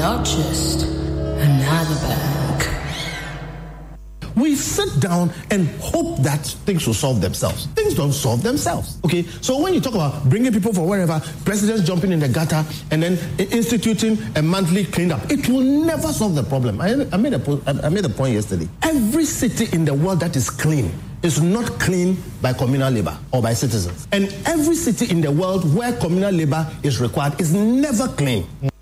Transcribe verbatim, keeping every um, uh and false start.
not just another bank. We sit down and hope that things will solve themselves. Things don't solve themselves, okay? So when you talk about bringing people from wherever, presidents jumping in the gutter, and then instituting a monthly cleanup, it will never solve the problem. I, I, made a, I made a point yesterday. Every city in the world that is clean is not clean by communal labor or by citizens. And every city in the world where communal labor is required is never clean.